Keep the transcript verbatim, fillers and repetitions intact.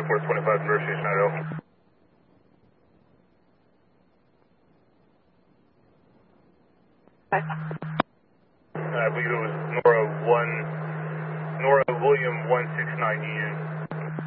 twenty-four twenty-five, University of Idaho. Bye. I believe it was Nora one, Nora William one six nine Union.